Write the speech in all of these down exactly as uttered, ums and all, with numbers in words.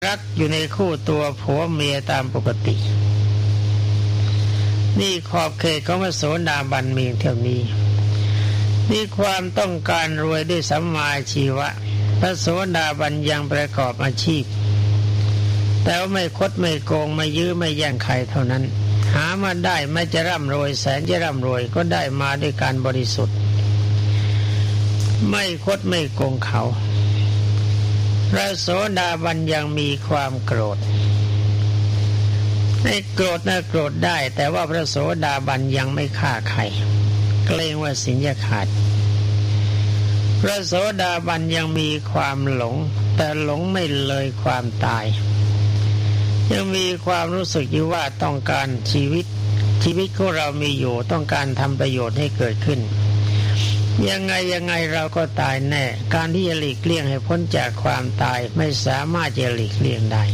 รักอยู่ในคู่ตัวผัวเมียตามปกตินี่ขอบเขตของพระโสดาบันมีเท่านี้นี่ความต้องการรวยด้วยสัมมาชีวะพระโสดาบันยังประกอบอาชีพแต่ว่าไม่คดไม่โกงไม่ยื้อไม่แย่งใครเท่านั้นหามาได้ไม่จะร่ำรวยแสนจะร่ำรวยก็ได้มาด้วยการบริสุทธิ์ไม่คดไม่โกงเขาพระโสดาบันยังมีความโกรธให้โกรธนะโกรธได้แต่ว่าพระโสดาบันยังไม่ฆ่าใครเกรงว่าศีลจะขาดพระโสดาบันยังมีความหลงแต่หลงไม่เลยความตายยังมีความรู้สึกอยู่ว่าต้องการชีวิตชีวิตของเรามีอยู่ต้องการทำประโยชน์ให้เกิดขึ้นยังไงยังไงเราก็ตายแน่การที่จะหลีกเลี่ยงให้พ้นจากความตายไม่สามารถจะหลีกเลี่ยงได้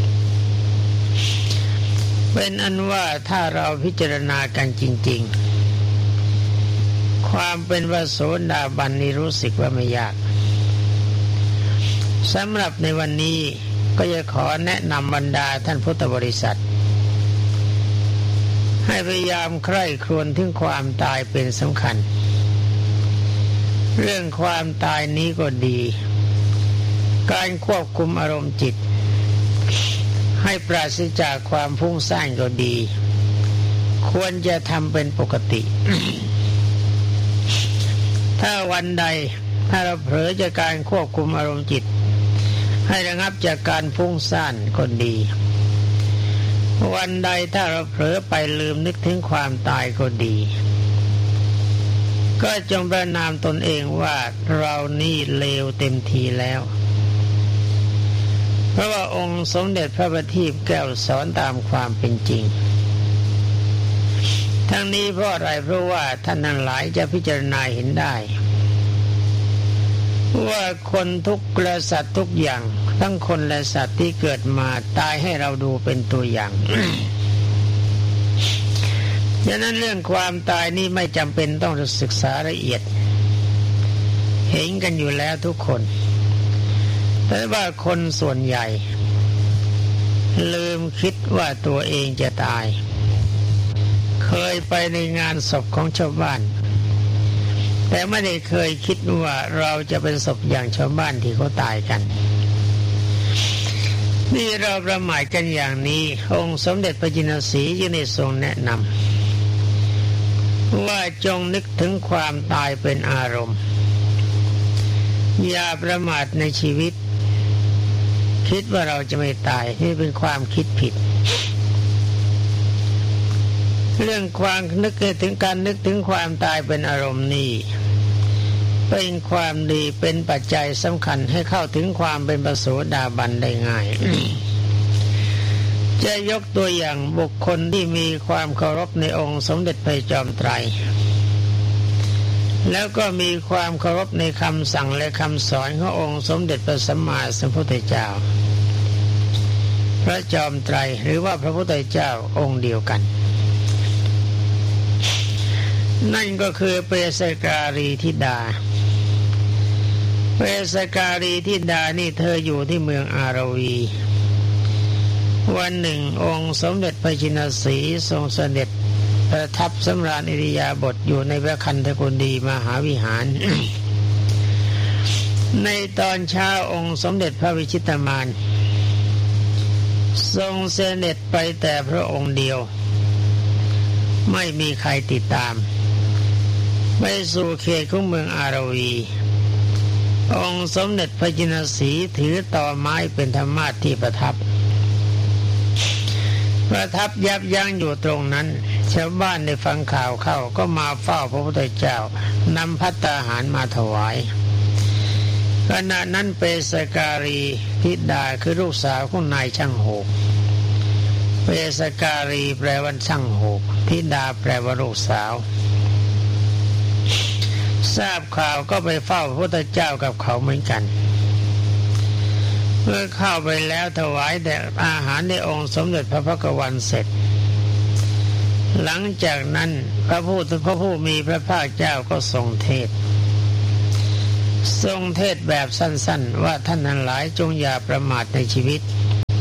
เป็นอันว่าถ้าเราพิจารณากันจริงๆความเป็นพระโสดาบันนี้รู้สึกว่าไม่ยากสำหรับในวันนี้ก็จะขอแนะนำบรรดาท่านพุทธบริษัทให้พยายามใคร่ครวญถึงความตายเป็นสำคัญเรื่องความตายนี้ก็ดีการควบคุมอารมณ์จิตให้ปราศจากความฟุ้งซ่านก็ดีควรจะทำเป็นปกติ ถ้าวันใดถ้าเราเผลอจากการควบคุมอารมณ์จิตให้ระงับจากการฟุ้งซ่านก็ดีวันใดถ้าเราเผลอไปลืมนึกถึงความตายก็ดีก็จงประนามตนเองว่าเรานี่เลวเต็มทีแล้วเพราะว่าองค์สมเด็จพระบัณฑิตแก้วสอนตามความเป็นจริงทั้งนี้เพราะอะไรเพราะว่าท่านทั้งหลายจะพิจารณาเห็นได้ว่าคนทุกและสัตว์ทุกอย่างทั้งคนและสัตว์ที่เกิดมาตายให้เราดูเป็นตัวอย่าง ฉะนั้นเรื่องความตายนี่ไม่จำเป็นต้องศึกษาละเอียดเห็นกันอยู่แล้วทุกคนแต่ว่าคนส่วนใหญ่ลืมคิดว่าตัวเองจะตายเคยไปในงานศพของชาวบ้านแต่ไม่ได้เคยคิดว่าเราจะเป็นศพอย่างชาวบ้านที่เขาตายกันนี่เราประมาทกันอย่างนี้องค์สมเด็จพระจินสีจึงได้ทรงแนะนำว่าจงนึกถึงความตายเป็นอารมณ์อย่าประมาทในชีวิตคิดว่าเราจะไม่ตายนี่เป็นความคิดผิดเรื่องความนึกถึงการนึกถึงความตายเป็นอารมณ์นี้เป็นความดีเป็นปัจจัยสำคัญให้เข้าถึงความเป็นพระโสดาบันได้ง่าย จะยกตัวอย่างบุคคลที่มีความเคารพในองค์สมเด็จพระจอมไตรแล้วก็มีความเคารพในคำสั่งและคำสอนขององค์สมเด็จพระสัมมาสัมพุทธเจ้าพระจอมไตรหรือว่าพระพุทธเจ้าองค์เดียวกันนั่นก็คือเปสการีธิดาเปสการีธิดานี่เธออยู่ที่เมืองอารวีวันหนึ่งองค์สมเด็จพระชินสีห์ทรงเสด็จประทับสำราญอิริยาบถอยู่ในพระคันธกุฎีมหาวิหาร ในตอนเช้าองค์สมเด็จพระวิชิตมารทรงเสด็จไปแต่พระองค์เดียวไม่มีใครติดตามไปสู่เขตของเมืองอารวีองค์สมเด็จพระจินสีห์ถือต่อไม้เป็นธรรมาสน์ที่ประทับประทับยับยั้งอยู่ตรงนั้นชาวบ้านได้ฟังข่าวเข้าก็มาเฝ้าพระพุทธเจ้านำภัตตาหารมาถวายขณะนั้นเปสการีธิดาคือลูกสาวของนายช่างโหกเปสการีแปลว่าช่างโหกธิดาแปลว่าลูกสาวทราบข่าวก็ไปเฝ้าพระพุทธเจ้ากับเขาเหมือนกันเมื่อเข้าไปแล้วถวายแด่อาหารในองค์สมเด็จพระพักวันเสร็จหลังจากนั้นพระผู้พระผู้มีพระภาคเจ้าก็ทรงเทศทรงเทศแบบสั้นๆว่าท่านทั้งหลายจงอย่าประมาทในชีวิต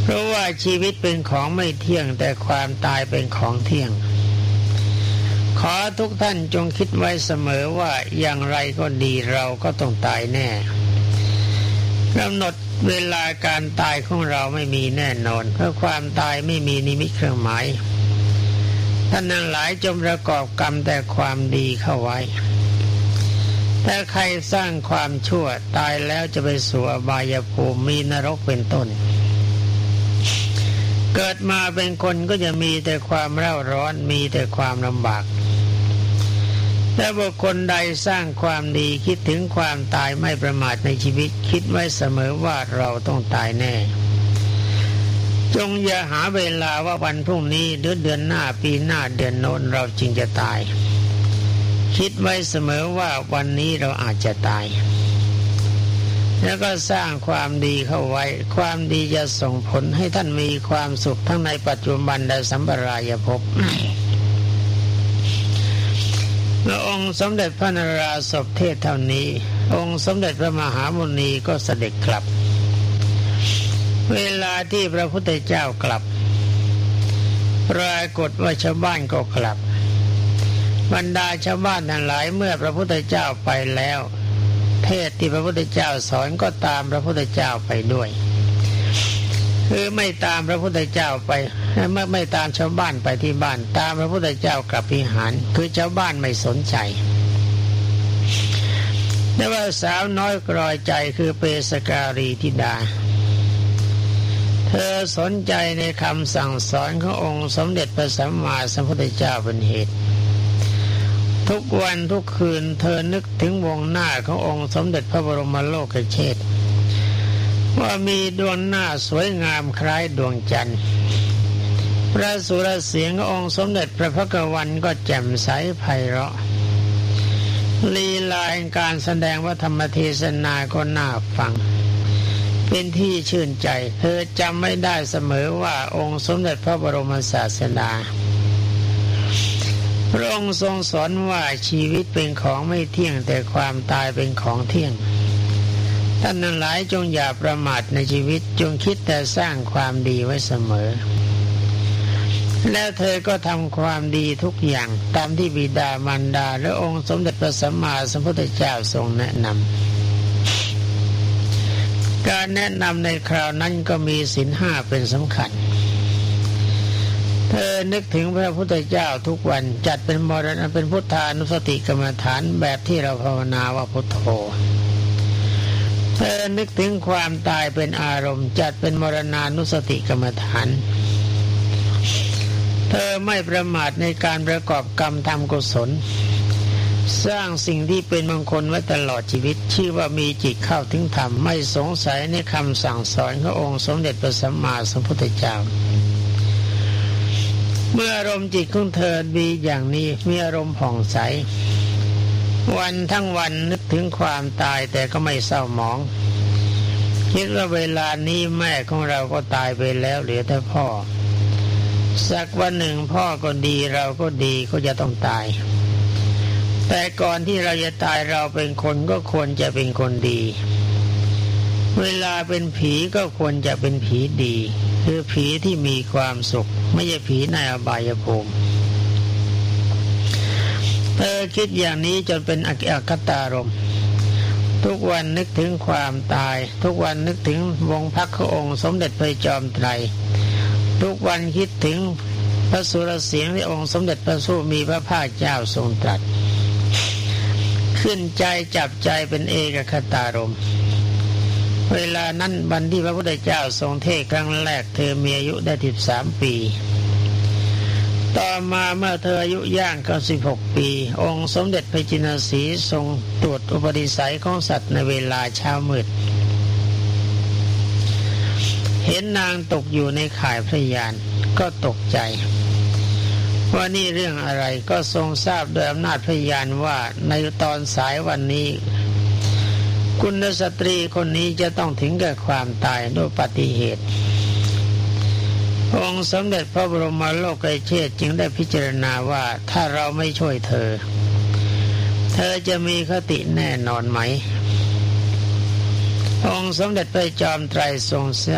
ราะว่าชีวิตเป็นของไม่เที่ยงแต่ความตายเป็นของเที่ยงขอทุกท่านจงคิดไว้เสมอว่าอย่างไรก็ดีเราก็ต้องตายแน่กำหนดเวลาการตายของเราไม่มีแน่นอนเพราะความตายไม่มีนิมิตเครื่องหมายท่านทั้งหลายจงประกอบกรรมแต่ความดีเข้าไว้ถ้าใครสร้างความชั่วตายแล้วจะไปสู่อบายภูมิมีนรกเป็นต้นเกิดมาเป็นคนก็จะมีแต่ความเร่าร้อนมีแต่ความลำบากแต่บุคคลใดสร้างความดีคิดถึงความตายไม่ประมาทในชีวิตคิดไว้เสมอว่าเราต้องตายแน่จงอย่าหาเวลาว่าวันพรุ่งนี้หรือเดือนหน้าปีหน้าเดือนโน้นเราจึงจะตายคิดไว้เสมอว่าวันนี้เราอาจจะตายแล้วก็สร้างความดีเข้าไว้ความดีจะส่งผลให้ท่านมีความสุขทั้งในปัจจุบันและสัมปรายภพเมื่อองค์สมเด็จพระนราศพเทศเท่านี้องค์สมเด็จพระมหามุนีก็เสด็จกลับเวลาที่พระพุทธเจ้ากลับปรากฏว่าชาวบ้านก็กลับบรรดาชาวบ้านทั้งหลายเมื่อพระพุทธเจ้าไปแล้วเทศที่พระพุทธเจ้าสอนก็ตามพระพุทธเจ้าไปด้วยคือไม่ตามพระพุทธเจ้าไปไม่ไม่ตามชาวบ้านไปที่บ้านตามพระพุทธเจ้ากลับวิหารคือชาวบ้านไม่สนใจแต่ว่าสาวน้อยกรอยใจคือเปสการีธิดาเธอสนใจในคำสั่งสอนขององค์สมเด็จพระสัมมาสัมพุทธเจ้าเป็นเหตุทุกวันทุกคืนเธอนึกถึงวงหน้าขององค์สมเด็จพระบรมโลกเชษฐ์ว่ามีดวงหน้าสวยงามคล้ายดวงจันทร์พระสุรเสียงขององค์สมเด็จพระพักวันก็แจ่มใสไพเราะลีลาแห่งการแสดงว่าธรรมเทศนาก็น่าฟังเป็นที่ชื่นใจเธอจำไม่ได้เสมอว่าองค์สมเด็จพระบรมศาสดาพระองค์ทรงสอนว่าชีวิตเป็นของไม่เที่ยงแต่ความตายเป็นของเที่ยงท่านทั้งหลายจงอย่าประมาทในชีวิตจงคิดแต่สร้างความดีไว้เสมอแล้วเธอก็ทำความดีทุกอย่างตามที่บิดามารดาและองค์สมเด็จพระสัมมาสัมพุทธเจ้าทรงแนะนำการแนะนำในคราวนั้นก็มีศีลห้าเป็นสำคัญเธอนึกถึงพระพุทธเจ้าทุกวันจัดเป็นมรณะเป็นพุทธานุสติกรรมฐานแบบที่เราภาวนาว่าพุทโธเธอนึกถึงความตายเป็นอารมณ์จัดเป็นมรณานุสติกรรมฐานเธอไม่ประมาทในการประกอบกรรมทำกุศลสร้างสิ่งที่เป็นมงคลไว้ตลอดชีวิตชื่อว่ามีจิตเข้าถึงธรรมไม่สงสัยในคำสั่งสอนขององค์สมเด็จพระสัมมาสัมพุทธเจ้าเมื่ออารมณ์จิตของเธอดีอย่างนี้มีอารมณ์ผ่องใสวันทั้งวันนึกถึงความตายแต่ก็ไม่เศร้าหมองคิดว่าเวลานี้แม่ของเราก็ตายไปแล้วเหลือแต่พ่อสักวันหนึ่งพ่อก็ดีเราก็ดีก็จะต้องตายแต่ก่อนที่เราจะตายเราเป็นคนก็ควรจะเป็นคนดีเวลาเป็นผีก็ควรจะเป็นผีดีคือผีที่มีความสุขไม่ใช่ผีในอบายภูมิเธอคิดอย่างนี้จนเป็นอคตารมณ์ทุกวันนึกถึงความตายทุกวันนึกถึงวงพักขององค์สมเด็จพระจอมไตรทุกวันคิดถึงพระสุรเสียงที่องค์สมเด็จพระผู้มีพระภาคเจ้าทรงตรัสขึ้นใจจับใจเป็นเอกคตารมณ์เวลานั้นวันที่พระพุทธเจ้าทรงเทศครั้งแรกเธอมีอายุได้สิบสามปีต่อมาเมื่อเธออายุย่างเข้าสิบหกปีองค์สมเด็จพระจินสีทรงตรวจอุปนิสัยของสัตว์ในเวลาเช้ามืดเห็นนางตกอยู่ในข่ายพระยานก็ตกใจว่านี่เรื่องอะไรก็ทรงทราบโดยอำนาจพระยานว่าในตอนสายวันนี้กุลสตรีคนนี้จะต้องถึงแก่ความตายด้วยอุบัติเหตุองค์สมเด็จพระบรมโลกเชษฐ์จึงได้พิจารณาว่าถ้าเราไม่ช่วยเธอเธอจะมีคติแน่นอนไหมองค์สมเด็จพระจอมไตรทรง